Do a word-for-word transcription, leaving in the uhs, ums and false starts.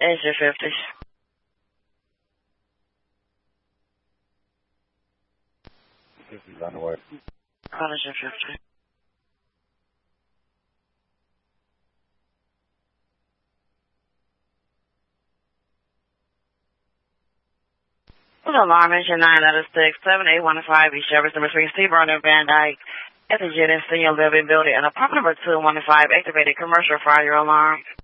Exit fifty. fifty's on the way. Exit fifty. Alarm engine nine letter six seven eight one five East Service number three Steve Vernon Van Dyke at the Jet and Senior Living Building and apartment number two one five activated commercial fire alarm.